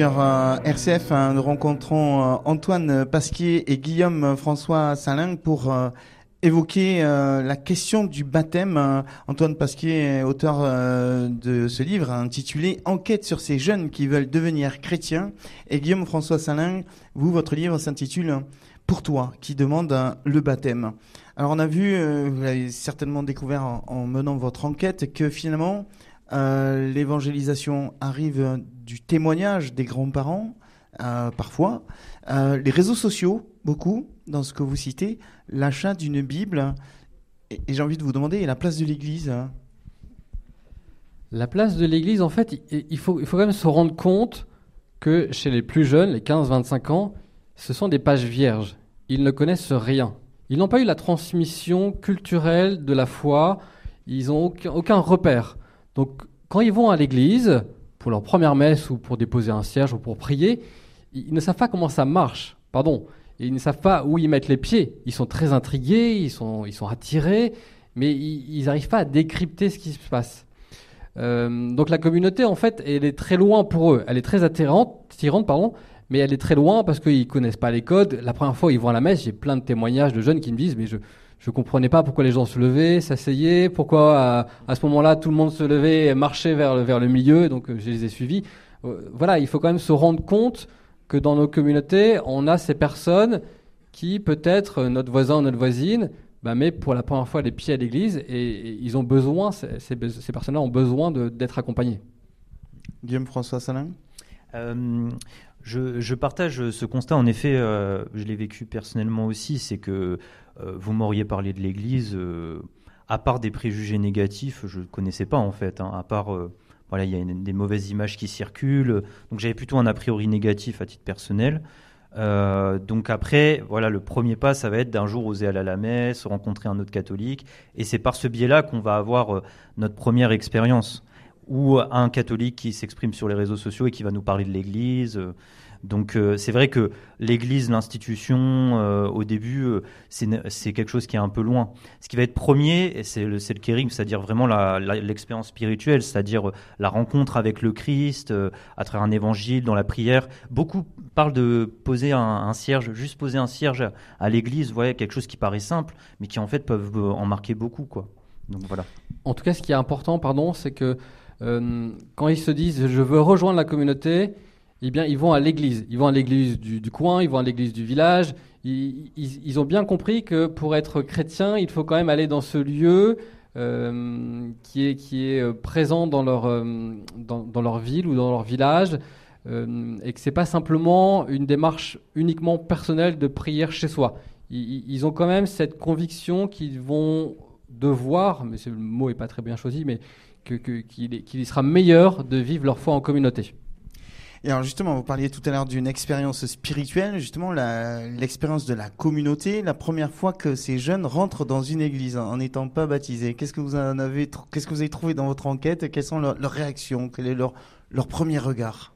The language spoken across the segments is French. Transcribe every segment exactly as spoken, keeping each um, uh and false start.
Sur euh, R C F, hein, nous rencontrons euh, Antoine Pasquier et Guillaume François Salin pour euh, évoquer euh, la question du baptême. Euh, Antoine Pasquier est auteur euh, de ce livre intitulé « Enquête sur ces jeunes qui veulent devenir chrétiens ». Et Guillaume François Salin, vous, votre livre s'intitule « Pour toi » qui demande euh, le baptême. Alors on a vu, euh, vous l'avez certainement découvert en, en menant votre enquête, que finalement euh, l'évangélisation arrive du témoignage des grands-parents, euh, parfois, euh, les réseaux sociaux, beaucoup, dans ce que vous citez, l'achat d'une Bible, et, et j'ai envie de vous demander, et la place de l'Église hein. La place de l'Église, en fait, il, il, faut, il faut quand même se rendre compte que chez les plus jeunes, les quinze vingt-cinq ans, ce sont des pages vierges. Ils ne connaissent rien. Ils n'ont pas eu la transmission culturelle de la foi, ils n'ont aucun, aucun repère. Donc, quand ils vont à l'église, pour leur première messe ou pour déposer un cierge ou pour prier, ils ne savent pas comment ça marche, pardon. Et ils ne savent pas où ils mettent les pieds. Ils sont très intrigués, ils sont, ils sont attirés, mais ils n'arrivent pas à décrypter ce qui se passe. Euh, donc la communauté, en fait, elle est très loin pour eux. Elle est très attirante, attirante, pardon, mais elle est très loin parce qu'ils ne connaissent pas les codes. La première fois où ils vont à la messe, j'ai plein de témoignages de jeunes qui me disent « mais je je comprenais pas pourquoi les gens se levaient, s'asseyaient, pourquoi à, à ce moment-là tout le monde se levait et marchait vers le, vers le milieu, donc euh, je les ai suivis. Euh, » Voilà, il faut quand même se rendre compte que dans nos communautés, on a ces personnes qui, peut-être, notre voisin ou notre voisine, bah, met pour la première fois les pieds à l'église et, et ils ont besoin, ces, ces, ces personnes-là ont besoin de, d'être accompagnées. Guillaume François Salin euh, je, je partage ce constat. En effet, euh, je l'ai vécu personnellement aussi, c'est que euh, vous m'auriez parlé de l'église, euh, à part des préjugés négatifs, je ne connaissais pas en fait, hein, à part... Euh, Voilà, il y a une, des mauvaises images qui circulent. Donc j'avais plutôt un a priori négatif à titre personnel. Euh, donc après, voilà, le premier pas, ça va être d'un jour oser aller à la messe, rencontrer un autre catholique. Et c'est par ce biais-là qu'on va avoir euh, notre première expérience. Ou un catholique qui s'exprime sur les réseaux sociaux et qui va nous parler de l'Église. Donc euh, c'est vrai que l'Église, l'institution, euh, au début, euh, c'est, c'est quelque chose qui est un peu loin. Ce qui va être premier, c'est le, c'est le kérigme, c'est-à-dire vraiment la, la, l'expérience spirituelle, c'est-à-dire euh, la rencontre avec le Christ, euh, à travers un évangile, dans la prière. Beaucoup parlent de poser un, un cierge, juste poser un cierge à, à l'Église, ouais, quelque chose qui paraît simple, mais qui en fait peuvent en marquer beaucoup, quoi. Donc voilà. En tout cas, ce qui est important, pardon, c'est que euh, quand ils se disent « je veux rejoindre la communauté », eh bien, ils vont à l'église. Ils vont à l'église du, du coin, ils vont à l'église du village. Ils, ils, ils ont bien compris que pour être chrétien, il faut quand même aller dans ce lieu euh, qui est, qui est présent dans leur, euh, dans, dans leur ville ou dans leur village, euh, et que c'est pas simplement une démarche uniquement personnelle de prière chez soi. Ils, ils ont quand même cette conviction qu'ils vont devoir, mais c'est, le mot est pas très bien choisi, mais que, que, qu'il, qu'il sera meilleur de vivre leur foi en communauté. Et alors justement, vous parliez tout à l'heure d'une expérience spirituelle, justement la, l'expérience de la communauté, la première fois que ces jeunes rentrent dans une église en n'étant pas baptisés. Qu'est-ce que vous en avez, qu'est-ce que vous avez trouvé dans votre enquête? Quelles sont leurs, leurs réactions? Quel est leur, leur premier regard?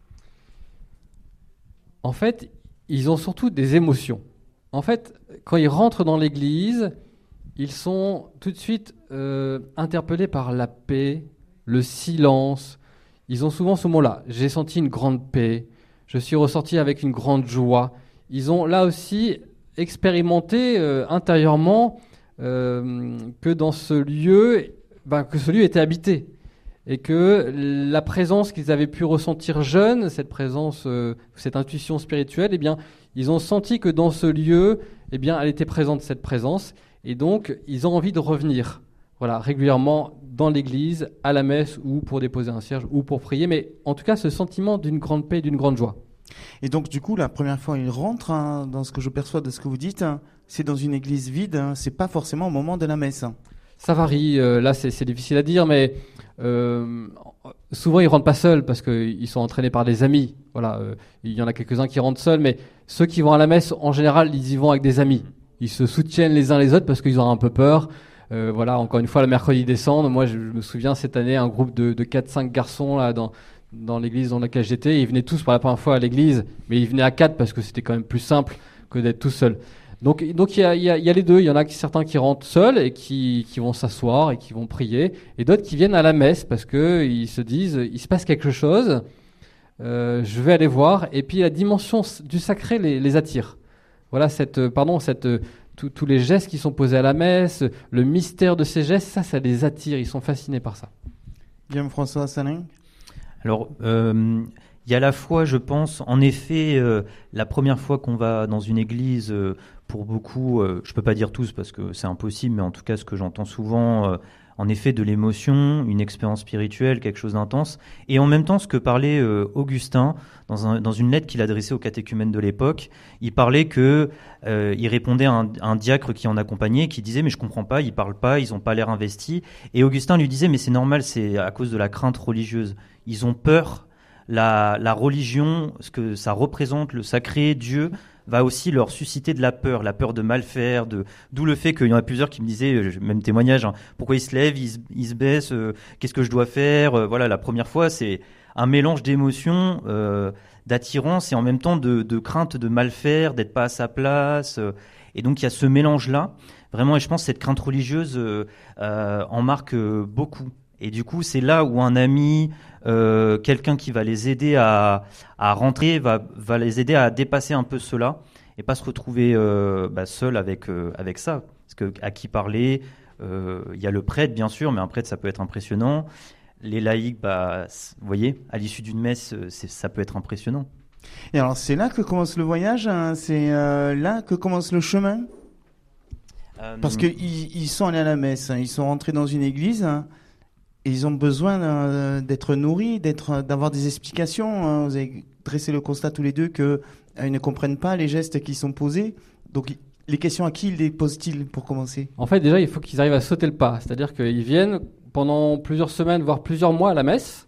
En fait, ils ont surtout des émotions. En fait, quand ils rentrent dans l'église, ils sont tout de suite euh, interpellés par la paix, le silence. Ils ont souvent ce mot-là. J'ai senti une grande paix. Je suis ressorti avec une grande joie. Ils ont là aussi expérimenté euh, intérieurement euh, que dans ce lieu, ben, que ce lieu était habité et que la présence qu'ils avaient pu ressentir jeunes, cette présence, euh, cette intuition spirituelle, eh bien, ils ont senti que dans ce lieu, eh bien, elle était présente cette présence, et donc ils ont envie de revenir. Voilà, régulièrement dans l'église, à la messe, ou pour déposer un cierge, ou pour prier, mais en tout cas ce sentiment d'une grande paix, d'une grande joie. Et donc du coup, la première fois ils rentrent, hein, dans ce que je perçois de ce que vous dites, hein, c'est dans une église vide, hein, c'est pas forcément au moment de la messe. Hein. Ça varie, euh, là c'est, c'est difficile à dire, mais euh, souvent ils rentrent pas seuls parce qu'ils sont entraînés par des amis. Voilà, euh, il y en a quelques-uns qui rentrent seuls, mais ceux qui vont à la messe, en général, ils y vont avec des amis. Ils se soutiennent les uns les autres parce qu'ils ont un peu peur. Euh, voilà, encore une fois, le mercredi décembre, moi je, je me souviens cette année, un groupe de, de quatre cinq garçons là, dans, dans l'église dans laquelle j'étais, ils venaient tous pour la première fois à l'église, mais ils venaient à quatre parce que c'était quand même plus simple que d'être tout seul. Donc donc il y a, y, a, y a les deux, il y en a qui, certains qui rentrent seuls et qui, qui vont s'asseoir et qui vont prier, et d'autres qui viennent à la messe parce qu'ils se disent, il se passe quelque chose, euh, je vais aller voir. Et puis la dimension du sacré les, les attire. Voilà, cette, euh, pardon, cette, euh, tous les gestes qui sont posés à la messe, le mystère de ces gestes, ça, ça les attire. Ils sont fascinés par ça. Guillaume François Salin. Alors, euh, il y a à la fois, je pense, en effet, euh, la première fois qu'on va dans une église, euh, pour beaucoup, euh, je ne peux pas dire tous parce que c'est impossible, mais en tout cas, ce que j'entends souvent, euh, en effet, de l'émotion, une expérience spirituelle, quelque chose d'intense. Et en même temps, ce que parlait euh, Augustin, dans, un, dans une lettre qu'il adressait aux catéchumènes de l'époque, il parlait que, euh, il répondait à un, à un diacre qui en accompagnait, qui disait « mais je comprends pas, ils parlent pas, ils ont pas l'air investis ». Et Augustin lui disait « mais c'est normal, c'est à cause de la crainte religieuse. Ils ont peur, la, la religion, ce que ça représente, le sacré, Dieu ». Va aussi leur susciter de la peur, la peur de mal faire, de... d'où le fait qu'il y en a plusieurs qui me disaient, même témoignage, hein, pourquoi ils se lèvent, ils se, ils se baissent, euh, qu'est-ce que je dois faire, euh, voilà, la première fois, c'est un mélange d'émotions, euh, d'attirance et en même temps de, de crainte de mal faire, d'être pas à sa place, euh, et donc il y a ce mélange-là, vraiment, et je pense que cette crainte religieuse euh, euh, en marque euh, beaucoup. Et du coup, c'est là où un ami, euh, quelqu'un qui va les aider à, à rentrer, va, va les aider à dépasser un peu cela et pas se retrouver euh, bah, seul avec, euh, avec ça. Parce que à qui parler, il euh, y a le prêtre, bien sûr, mais un prêtre, ça peut être impressionnant. Les laïcs, bah, vous voyez, à l'issue d'une messe, c'est, ça peut être impressionnant. Et alors, c'est là que commence le voyage, hein, c'est euh, là que commence le chemin euh, Parce qu'ils ils sont allés à la messe, hein, ils sont rentrés dans une église, hein, et ils ont besoin euh, d'être nourris, d'être, d'avoir des explications. Hein. Vous avez dressé le constat tous les deux qu'ils euh, ne comprennent pas les gestes qui sont posés. Donc, les questions à qui les posent-ils pour commencer ? En fait, déjà, il faut qu'ils arrivent à sauter le pas. C'est-à-dire qu'ils viennent pendant plusieurs semaines, voire plusieurs mois à la messe,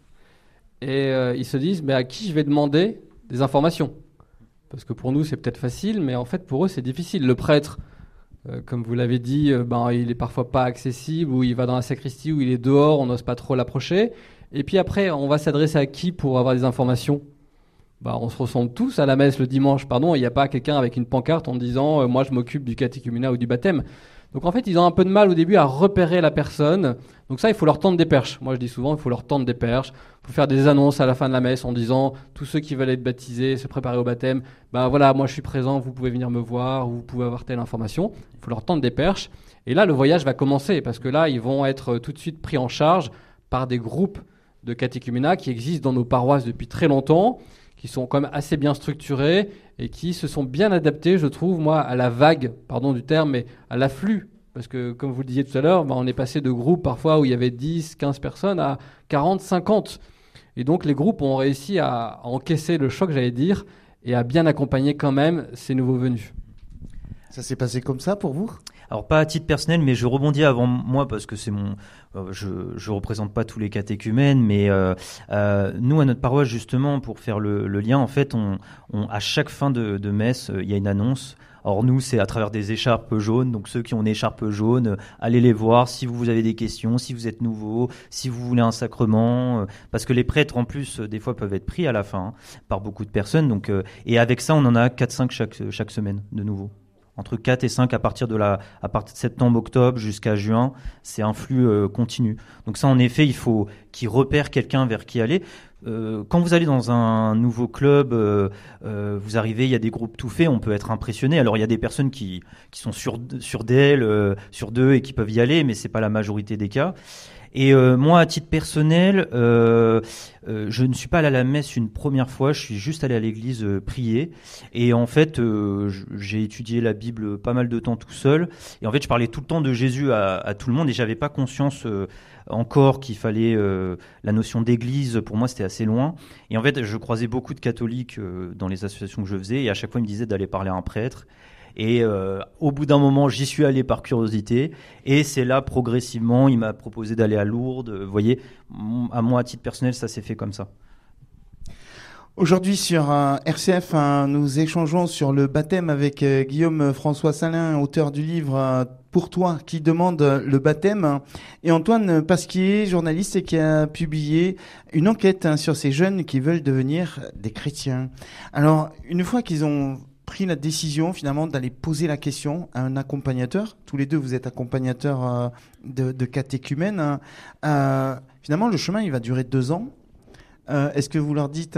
et euh, ils se disent, mais à qui je vais demander des informations ? Parce que pour nous, c'est peut-être facile, mais en fait, pour eux, c'est difficile. Le prêtre, euh, comme vous l'avez dit, euh, ben, il est parfois pas accessible, ou il va dans la sacristie, ou il est dehors, on n'ose pas trop l'approcher. Et puis après, on va s'adresser à qui pour avoir des informations ? Bah, on se ressemble tous à la messe le dimanche, pardon, il n'y a pas quelqu'un avec une pancarte en disant euh, « moi je m'occupe du catéchuménat ou du baptême ». Donc en fait, ils ont un peu de mal au début à repérer la personne. Donc ça, il faut leur tendre des perches. Moi, je dis souvent, il faut leur tendre des perches. Il faut faire des annonces à la fin de la messe en disant tous ceux qui veulent être baptisés, se préparer au baptême, ben voilà, moi je suis présent, vous pouvez venir me voir, vous pouvez avoir telle information. Il faut leur tendre des perches. Et là, le voyage va commencer parce que là, ils vont être tout de suite pris en charge par des groupes de catéchuménat qui existent dans nos paroisses depuis très longtemps, qui sont quand même assez bien structurés et qui se sont bien adaptés, je trouve, moi, à la vague, pardon du terme, mais à l'afflux. Parce que, comme vous le disiez tout à l'heure, ben, on est passé de groupes parfois où il y avait dix, quinze personnes à quarante, cinquante. Et donc, les groupes ont réussi à encaisser le choc, j'allais dire, et à bien accompagner quand même ces nouveaux venus. Ça s'est passé comme ça pour vous ? Alors pas à titre personnel, mais je rebondis avant moi parce que c'est mon, euh, je je représente pas tous les catéchumènes, mais euh, euh, nous à notre paroisse justement pour faire le, le lien, en fait, on, on à chaque fin de, de messe, il euh, y a une annonce. Or nous, c'est à travers des écharpes jaunes, donc ceux qui ont une écharpe jaune, euh, allez les voir si vous avez des questions, si vous êtes nouveau, si vous voulez un sacrement, euh, parce que les prêtres en plus euh, des fois peuvent être pris à la fin hein, par beaucoup de personnes, donc euh, et avec ça on en a quatre cinq chaque chaque semaine de nouveau. Entre quatre et cinq à partir de la, à partir de septembre, octobre jusqu'à juin, c'est un flux euh, continu. Donc ça, en effet, il faut qu'ils repèrent quelqu'un vers qui aller. Euh, quand vous allez dans un nouveau club, euh, euh, vous arrivez, il y a des groupes tout faits, on peut être impressionné. Alors il y a des personnes qui, qui sont sur, sur d'elles, euh, sur d'eux et qui peuvent y aller, mais c'est pas la majorité des cas. Et euh, moi, à titre personnel, euh, euh, je ne suis pas allé à la messe une première fois, je suis juste allé à l'église euh, prier. Et en fait, euh, j'ai étudié la Bible pas mal de temps tout seul. Et en fait, je parlais tout le temps de Jésus à, à tout le monde et j'avais pas conscience euh, encore qu'il fallait euh, la notion d'église. Pour moi, c'était assez loin. Et en fait, je croisais beaucoup de catholiques euh, dans les associations que je faisais et à chaque fois, ils me disaient d'aller parler à un prêtre. Et euh, au bout d'un moment, j'y suis allé par curiosité. Et c'est là, progressivement, il m'a proposé d'aller à Lourdes. Vous voyez, à moi, à titre personnel, ça s'est fait comme ça. Aujourd'hui, sur euh, R C F, hein, nous échangeons sur le baptême avec euh, Guillaume François Salin, auteur du livre euh, Pour toi, qui demande le baptême, et Antoine Pasquier, journaliste, qui a publié une enquête hein, sur ces jeunes qui veulent devenir des chrétiens. Alors, une fois qu'ils ont pris la décision finalement d'aller poser la question à un accompagnateur. Tous les deux, vous êtes accompagnateurs euh, de, de catéchumènes. Hein. Euh, finalement, le chemin, il va durer deux ans. Euh, est-ce que vous leur dites, hein,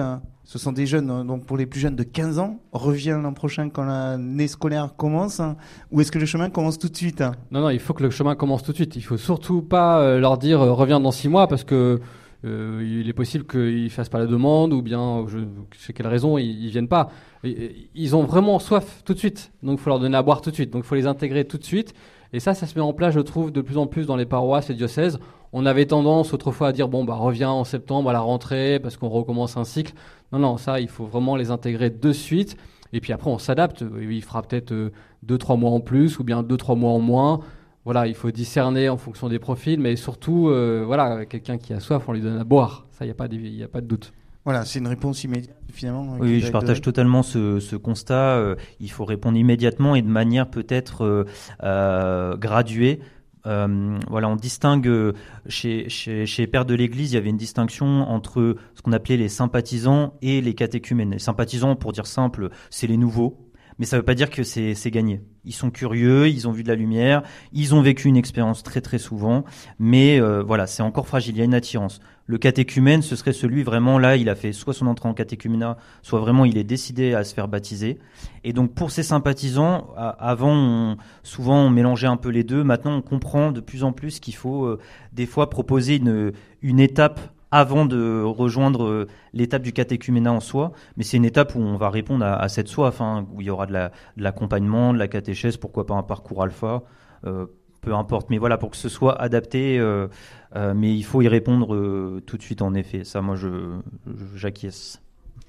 ce sont des jeunes, donc pour les plus jeunes de quinze ans, revient l'an prochain quand l'année scolaire commence, hein, ou est-ce que le chemin commence tout de suite, hein? Non, non, il faut que le chemin commence tout de suite. Il faut surtout pas euh, leur dire euh, reviens dans six mois parce que euh, il est possible qu'ils fassent pas la demande ou bien je sais quelle raison ils, ils viennent pas. Et, ils ont vraiment soif tout de suite, donc il faut leur donner à boire tout de suite. Donc il faut les intégrer tout de suite. Et ça, ça se met en place, je trouve, de plus en plus dans les paroisses et diocèses. On avait tendance autrefois à dire bon bah reviens en septembre à la rentrée parce qu'on recommence un cycle. Non, non, ça il faut vraiment les intégrer de suite. Et puis après on s'adapte. Il fera peut-être euh, deux, trois mois en plus ou bien deux, trois mois en moins. Voilà, il faut discerner en fonction des profils, mais surtout, euh, voilà, quelqu'un qui a soif, on lui donne à boire. Ça, il n'y a pas de, y a pas de doute. Voilà, c'est une réponse immédiate finalement. Oui, je partage totalement ce, ce constat. Euh, il faut répondre immédiatement et de manière peut-être euh, euh, graduée. Euh, voilà, on distingue euh, chez, chez, chez les pères de l'Église, il y avait une distinction entre ce qu'on appelait les sympathisants et les catéchumènes. Les sympathisants, pour dire simple, c'est les nouveaux. Mais ça ne veut pas dire que c'est, c'est gagné. Ils sont curieux, ils ont vu de la lumière, ils ont vécu une expérience très très souvent, mais euh, voilà, c'est encore fragile, il y a une attirance. Le catéchumène, ce serait celui vraiment, là, il a fait soit son entrée en catéchuménat, soit vraiment il est décidé à se faire baptiser. Et donc pour ces sympathisants, à, avant, on, souvent on mélangeait un peu les deux, maintenant on comprend de plus en plus qu'il faut euh, des fois proposer une, une étape avant de rejoindre l'étape du catéchuménat en soi, mais c'est une étape où on va répondre à, à cette soif, hein, où il y aura de, la, de l'accompagnement, de la catéchèse, pourquoi pas un parcours alpha, euh, peu importe, mais voilà, pour que ce soit adapté, euh, euh, mais il faut y répondre euh, tout de suite en effet, ça moi je, je, j'acquiesce.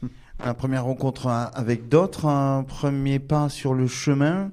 La première rencontre avec d'autres, un premier pas sur le chemin,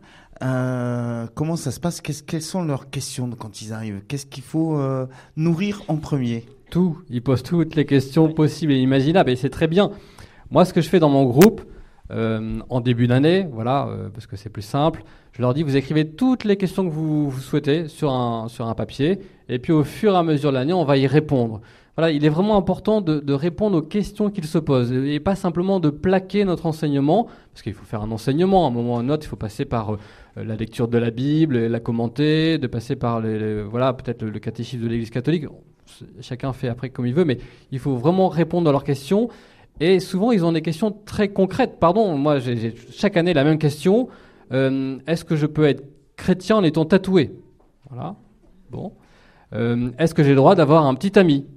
euh, comment ça se passe? Qu'est-ce, quelles sont leurs questions quand ils arrivent? Qu'est-ce qu'il faut euh, nourrir en premier? Tout, ils posent toutes les questions possibles et imaginables et c'est très bien. Moi, ce que je fais dans mon groupe, euh, en début d'année, voilà, euh, parce que c'est plus simple, je leur dis vous écrivez toutes les questions que vous, vous souhaitez sur un, sur un papier et puis au fur et à mesure de l'année, on va y répondre. Voilà, il est vraiment important de, de répondre aux questions qu'ils se posent et pas simplement de plaquer notre enseignement, parce qu'il faut faire un enseignement, à un moment ou à un autre, il faut passer par euh, la lecture de la Bible, la commenter, de passer par les, les, voilà, peut-être le, le catéchisme de l'Église catholique. Chacun fait après comme il veut, mais il faut vraiment répondre à leurs questions. Et souvent, ils ont des questions très concrètes. Pardon, moi, j'ai, j'ai chaque année la même question. Euh, est-ce que je peux être chrétien en étant tatoué? Voilà. Bon. Euh, est-ce que j'ai le droit d'avoir un petit ami?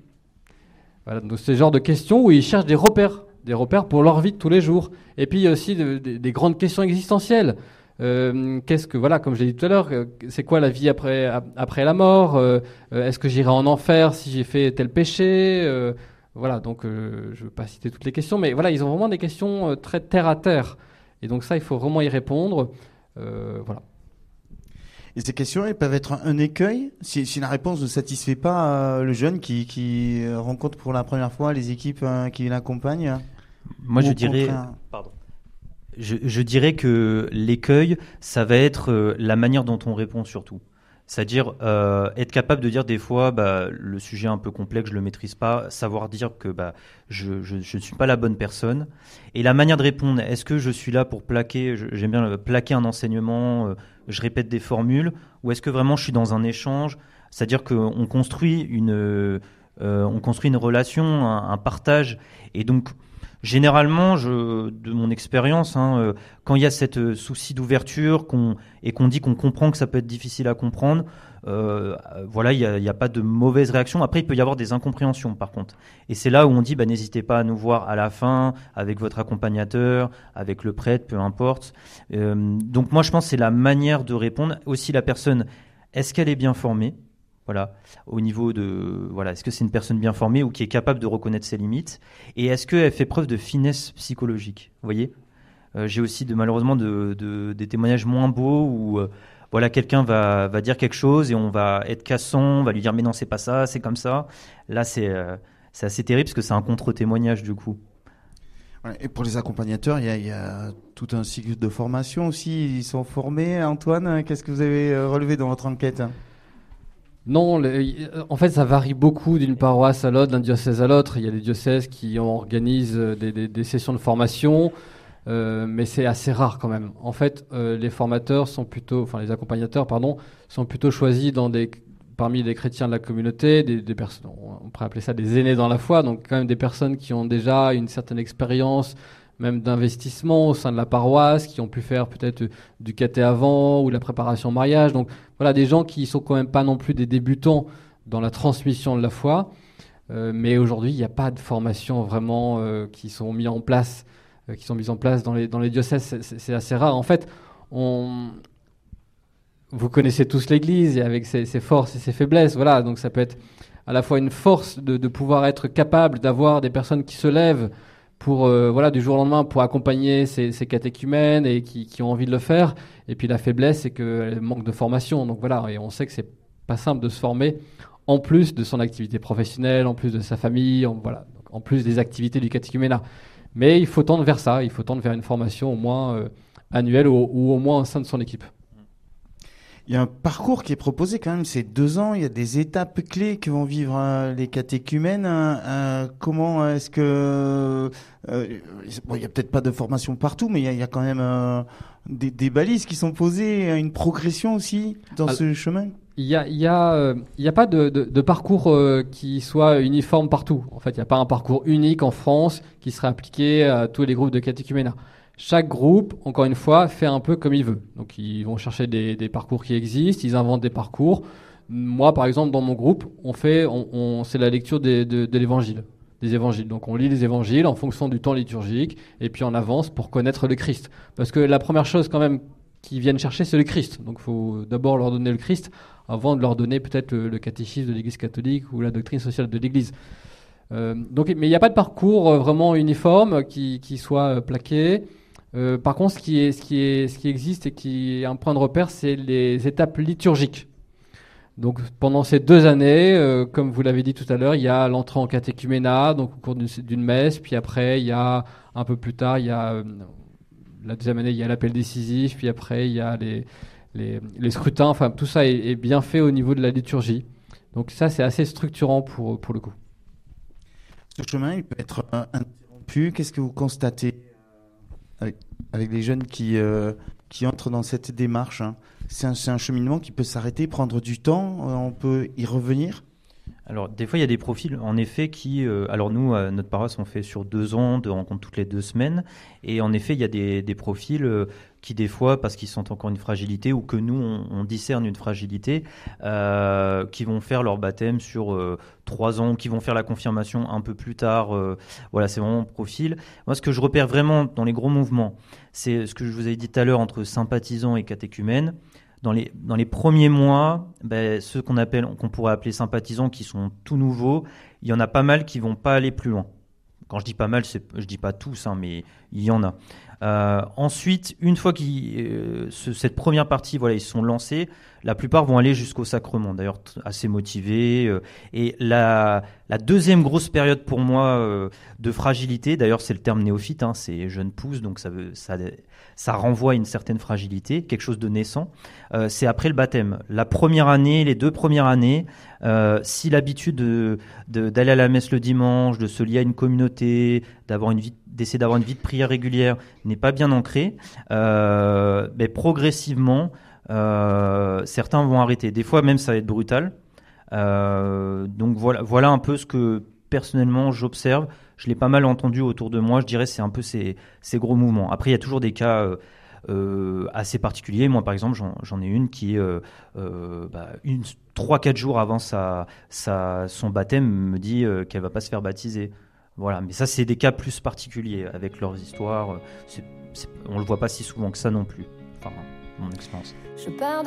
Voilà. Donc, c'est le genre de questions où ils cherchent des repères, des repères pour leur vie de tous les jours. Et puis, il y a aussi de, de, des grandes questions existentielles. Euh, qu'est-ce que voilà, comme je l'ai dit tout à l'heure, euh, c'est quoi la vie après après la mort? euh, euh, Est-ce que j'irai en enfer si j'ai fait tel péché? euh, Voilà, donc euh, je ne veux pas citer toutes les questions, mais voilà, ils ont vraiment des questions euh, très terre à terre, et donc ça, il faut vraiment y répondre. Euh, voilà. Et ces questions, elles peuvent être un écueil si, si la réponse ne satisfait pas euh, le jeune qui, qui rencontre pour la première fois les équipes euh, qui l'accompagnent. Moi, je dirais. Contraire... Pardon. Je, je dirais que l'écueil, ça va être euh, la manière dont on répond surtout. C'est-à-dire euh, être capable de dire des fois, bah, le sujet est un peu complexe, je le maîtrise pas, savoir dire que bah, je ne suis pas la bonne personne. Et la manière de répondre, est-ce que je suis là pour plaquer, je, j'aime bien plaquer un enseignement, euh, je répète des formules, ou est-ce que vraiment je suis dans un échange? C'est-à-dire qu'on construit une, euh, on construit une relation, un, un partage, et donc généralement, je, de mon expérience, hein, euh, quand il y a cette euh, souci d'ouverture qu'on, et qu'on dit qu'on comprend que ça peut être difficile à comprendre, euh, voilà, il n'y a, a pas de mauvaise réaction. Après, il peut y avoir des incompréhensions, par contre. Et c'est là où on dit, bah, n'hésitez pas à nous voir à la fin, avec votre accompagnateur, avec le prêtre, peu importe. Euh, donc moi, je pense que c'est la manière de répondre. Aussi, la personne, est-ce qu'elle est bien formée ? Voilà, au niveau de, voilà, est-ce que c'est une personne bien formée ou qui est capable de reconnaître ses limites? Et est-ce qu'elle fait preuve de finesse psychologique? Vous voyez, euh, j'ai aussi de, malheureusement de, de, des témoignages moins beaux où euh, voilà, quelqu'un va, va dire quelque chose et on va être cassant, on va lui dire mais non, c'est pas ça, c'est comme ça. Là, c'est, euh, c'est assez terrible parce que c'est un contre-témoignage du coup. Et pour les accompagnateurs, il y a, il y a tout un cycle de formation aussi. Ils sont formés. Antoine, qu'est-ce que vous avez relevé dans votre enquête? Non, le, en fait, ça varie beaucoup d'une paroisse à l'autre, d'un diocèse à l'autre. Il y a des diocèses qui organisent des, des, des sessions de formation, euh, mais c'est assez rare quand même. En fait, euh, les formateurs sont plutôt, enfin les accompagnateurs, pardon, sont plutôt choisis dans des parmi les chrétiens de la communauté, des, des personnes, on pourrait appeler ça des aînés dans la foi, donc quand même des personnes qui ont déjà une certaine expérience, même d'investissement au sein de la paroisse, qui ont pu faire peut-être du caté avant ou la préparation au mariage. Donc voilà, des gens qui sont quand même pas non plus des débutants dans la transmission de la foi. Euh, mais aujourd'hui, il n'y a pas de formation vraiment euh, qui sont mis en place, euh, qui sont mises en place dans les dans les diocèses. C'est, c'est, c'est assez rare. En fait, on vous connaissez tous l'Église et avec ses, ses forces et ses faiblesses. Voilà, donc ça peut être à la fois une force de, de pouvoir être capable d'avoir des personnes qui se lèvent pour euh, voilà du jour au lendemain pour accompagner ces, ces catéchumènes et qui, qui ont envie de le faire. Et puis la faiblesse, c'est qu'elle manque de formation. Donc voilà, et on sait que c'est pas simple de se former en plus de son activité professionnelle, en plus de sa famille, en, voilà, donc en plus des activités du catéchuménat. Mais il faut tendre vers ça, il faut tendre vers une formation au moins euh, annuelle ou, ou au moins au sein de son équipe. Il y a un parcours qui est proposé quand même, c'est deux ans, il y a des étapes clés que vont vivre euh, les catéchumènes. Euh, comment est-ce que... Euh, bon, il n'y a peut-être pas de formation partout, mais il y a, il y a quand même euh, des, des balises qui sont posées, une progression aussi dans Alors, ce chemin. Il n'y a, il y a, euh, il y a pas de, de, de parcours euh, qui soit uniforme partout. En fait, il n'y a pas un parcours unique en France qui serait appliqué à tous les groupes de catéchuménat. Chaque groupe, encore une fois, fait un peu comme il veut. Donc, ils vont chercher des, des parcours qui existent, ils inventent des parcours. Moi, par exemple, dans mon groupe, on fait, on, on, c'est la lecture des, de, de l'évangile, des évangiles. Donc, on lit les évangiles en fonction du temps liturgique et puis on avance pour connaître le Christ. Parce que la première chose, quand même, qu'ils viennent chercher, c'est le Christ. Donc, il faut d'abord leur donner le Christ avant de leur donner peut-être le, le catéchisme de l'Église catholique ou la doctrine sociale de l'Église. Euh, donc, mais il n'y a pas de parcours vraiment uniforme qui, qui soit plaqué. Euh, par contre, ce qui, est, ce, qui est, ce qui existe et qui est un point de repère, c'est les étapes liturgiques. Donc, pendant ces deux années, euh, comme vous l'avez dit tout à l'heure, il y a l'entrée en catéchuménat, donc au cours d'une, d'une messe, puis après, il y a un peu plus tard, il y a euh, la deuxième année, il y a l'appel décisif, puis après, il y a les, les, les scrutins. Enfin, tout ça est, est bien fait au niveau de la liturgie. Donc, ça, c'est assez structurant pour, pour le coup. Ce chemin, il peut être euh, interrompu. Qu'est-ce que vous constatez Avec, avec les jeunes qui, euh, qui entrent dans cette démarche, hein. c'est, un, c'est un cheminement qui peut s'arrêter, prendre du temps, euh, on peut y revenir. Alors, des fois, il y a des profils, en effet, qui... Euh, alors, nous, à notre paroisse, on fait sur deux ans, de rencontres toutes les deux semaines. Et en effet, il y a des, des profils euh, qui, des fois, parce qu'ils sentent encore une fragilité, ou que nous, on, on discerne une fragilité, euh, qui vont faire leur baptême sur euh, trois ans, qui vont faire la confirmation un peu plus tard. Euh, voilà, c'est vraiment mon profil. Moi, ce que je repère vraiment dans les gros mouvements, c'est ce que je vous avais dit tout à l'heure entre sympathisants et catéchumènes. Dans les, dans les premiers mois, ben, ceux qu'on appelle, qu'on pourrait appeler sympathisants, qui sont tout nouveaux, il y en a pas mal qui vont pas aller plus loin. Quand je dis pas mal, c'est, je dis pas tous, hein, mais il y en a. Euh, ensuite, une fois que euh, ce, cette première partie, voilà, ils sont lancés, la plupart vont aller jusqu'au sacrement, d'ailleurs t- assez motivés. Euh, et la, la deuxième grosse période pour moi euh, de fragilité, d'ailleurs c'est le terme néophyte, hein, c'est jeune pousse, donc ça, veut, ça, ça renvoie à une certaine fragilité, quelque chose de naissant. Euh, c'est après le baptême. La première année, les deux premières années, euh, si l'habitude de, de, d'aller à la messe le dimanche, de se lier à une communauté, d'avoir une vie, d'essayer d'avoir une vie de prière régulière n'est pas bien ancrée, euh, mais progressivement, euh, certains vont arrêter. Des fois même ça va être brutal. Euh, donc voilà, voilà un peu ce que personnellement j'observe. Je l'ai pas mal entendu autour de moi. Je dirais c'est un peu ces, ces gros mouvements. Après il y a toujours des cas euh, euh, assez particuliers. Moi par exemple j'en, j'en ai une qui euh, euh, bah, une trois quatre jours avant sa, sa son baptême me dit euh, qu'elle va pas se faire baptiser. Voilà, mais ça c'est des cas plus particuliers avec leurs histoires. C'est, c'est, on le voit pas si souvent que ça non plus. Enfin, mon expérience. Je pars